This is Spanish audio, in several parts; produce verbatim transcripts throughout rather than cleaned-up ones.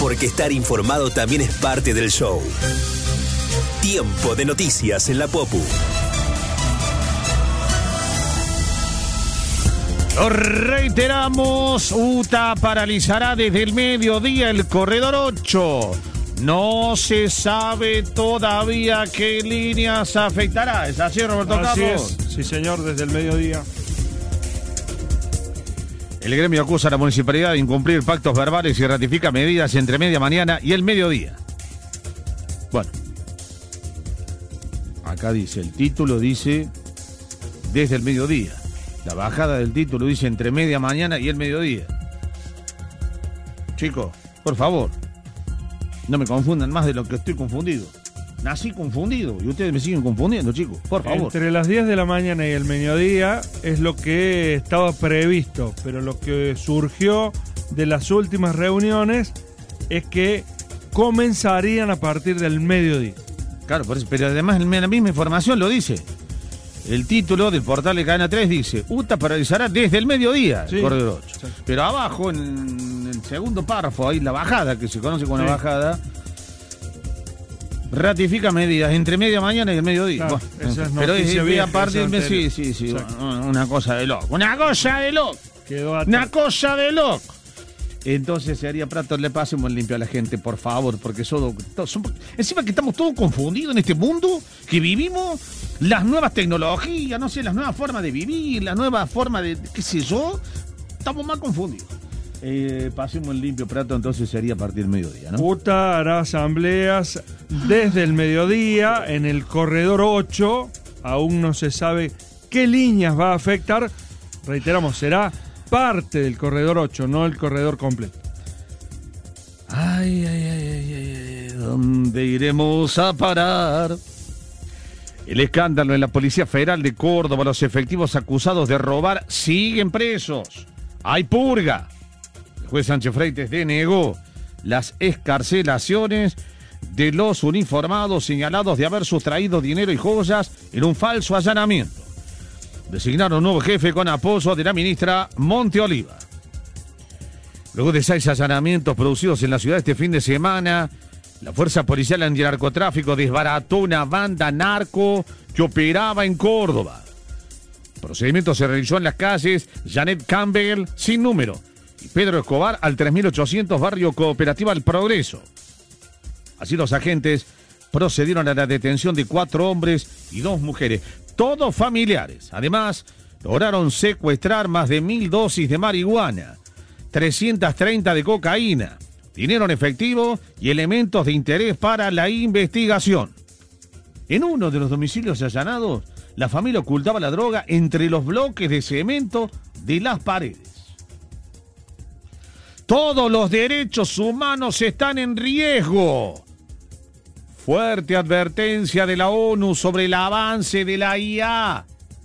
porque estar informado también es parte del show. Tiempo de noticias en la Popu. Lo reiteramos, U T A paralizará desde el mediodía el corredor ocho. No se sabe todavía qué líneas afectará. ¿Es así, Roberto Así Carlos? es. Sí, señor, desde el mediodía. El gremio acusa a la municipalidad de incumplir pactos verbales y ratifica medidas entre media mañana y el mediodía. Bueno, acá dice, el título dice desde el mediodía. La bajada del título dice entre media mañana y el mediodía. Chicos, por favor, no me confundan más de lo que estoy confundido. Nací confundido y ustedes me siguen confundiendo, chicos, por favor. Entre las diez de la mañana y el mediodía es lo que estaba previsto, pero lo que surgió de las últimas reuniones es que comenzarían a partir del mediodía. Claro, por eso, pero además la misma información lo dice. El título del portal de Cadena tres dice, U T A paralizará desde el mediodía, sí, el corredor ocho. Sí. Pero abajo, en el segundo párrafo, ahí la bajada, que se conoce como sí. la bajada, ratifica medidas entre media mañana y el mediodía. Claro, bueno, esa es pero es, es a partir de... Sí, sí, sí, exacto. Una cosa de loco. Una cosa de loco. Quedó una cosa de loco. Entonces se haría Prato, le pasemos limpio a la gente, por favor, porque son, son, encima que estamos todos confundidos en este mundo que vivimos, las nuevas tecnologías, no sé, las nuevas formas de vivir, las nuevas formas de, qué sé yo, estamos más confundidos. Eh, pasemos el limpio, Prato, entonces sería a partir del mediodía, ¿no? U T A hará asambleas desde el mediodía en el corredor ocho, aún no se sabe qué líneas va a afectar, reiteramos, será parte del corredor ocho, no el corredor completo. Ay, ay, ay, ay, ay, ¿dónde iremos a parar? El escándalo en la Policía Federal de Córdoba, los efectivos acusados de robar siguen presos. Hay purga. El juez Sánchez Freites denegó las excarcelaciones de los uniformados señalados de haber sustraído dinero y joyas en un falso allanamiento. Designaron un nuevo jefe con apoyo de la ministra Monteoliva. Luego de seis allanamientos producidos en la ciudad este fin de semana, la Fuerza Policial Antinarcotráfico desbarató una banda narco que operaba en Córdoba. El procedimiento se realizó en las calles Janet Campbell, sin número, y Pedro Escobar, al tres mil ochocientos, barrio Cooperativa El Progreso. Así los agentes procedieron a la detención de cuatro hombres y dos mujeres, todos familiares. Además, lograron secuestrar más de mil dosis de marihuana, trescientas treinta de cocaína, dinero en efectivo y elementos de interés para la investigación. En uno de los domicilios allanados, la familia ocultaba la droga entre los bloques de cemento de las paredes. Todos los derechos humanos están en riesgo. Fuerte advertencia de la ONU sobre el avance de la I A.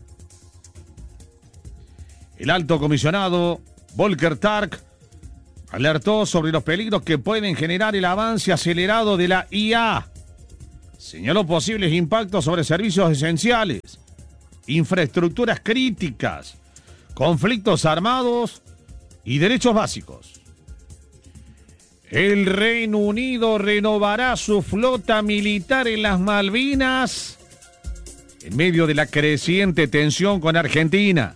El alto comisionado Volker Turk alertó sobre los peligros que pueden generar el avance acelerado de la I A. Señaló posibles impactos sobre servicios esenciales, infraestructuras críticas, conflictos armados y derechos básicos. El Reino Unido renovará su flota militar en las Malvinas en medio de la creciente tensión con Argentina.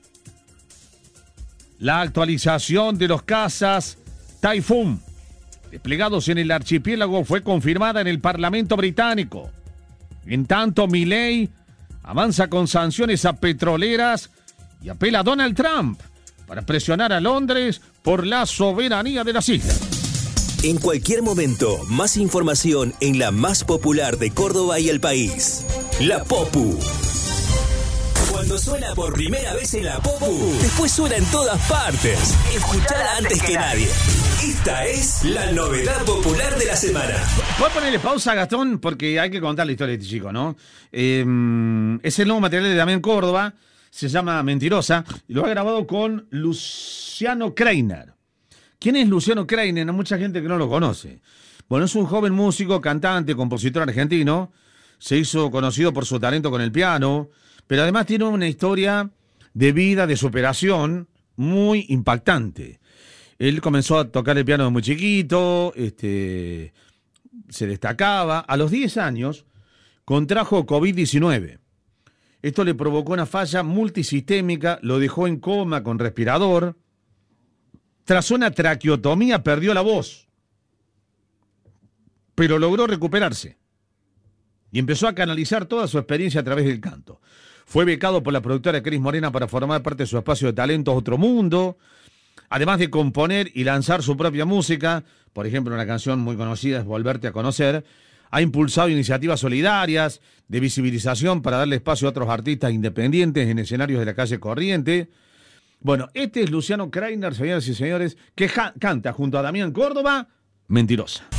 La actualización de los cazas Typhoon desplegados en el archipiélago fue confirmada en el Parlamento británico. En tanto, Milei avanza con sanciones a petroleras y apela a Donald Trump para presionar a Londres por la soberanía de las islas. En cualquier momento, más información en la más popular de Córdoba y el país. La Popu. Cuando suena por primera vez en la Popu, después suena en todas partes. Escuchala antes que nadie. Esta es la novedad popular de la semana. Voy a ponerle pausa a Gastón porque hay que contar la historia de este chico, ¿no? Eh, es el nuevo material de Damián Córdoba, se llama Mentirosa, y lo ha grabado con Luciano Kreiner. ¿Quién es Luciano Kreiner? Hay mucha gente que no lo conoce. Bueno, es un joven músico, cantante, compositor argentino. Se hizo conocido por su talento con el piano, pero además tiene una historia de vida, de superación, muy impactante. Él comenzó a tocar el piano de muy chiquito, este, se destacaba. A los diez años contrajo COVID diecinueve. Esto le provocó una falla multisistémica, lo dejó en coma con respirador. Tras una traqueotomía perdió la voz, pero logró recuperarse y empezó a canalizar toda su experiencia a través del canto. Fue becado por la productora Cris Morena para formar parte de su espacio de talentos Otro Mundo, además de componer y lanzar su propia música. Por ejemplo, una canción muy conocida es Volverte a Conocer. Ha impulsado iniciativas solidarias de visibilización para darle espacio a otros artistas independientes en escenarios de la calle corriente. Bueno, este es Luciano Kreiner, señoras y señores, que canta junto a Damián Córdoba, Mentirosa.